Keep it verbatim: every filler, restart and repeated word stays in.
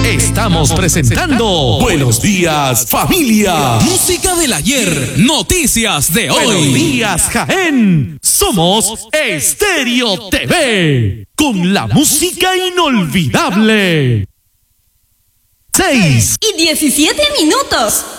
Estamos presentando Buenos Días, Familia. Música del ayer, noticias de hoy. Buenos días, Jaén. Somos Estéreo T V, con la música inolvidable. Seis y diecisiete minutos.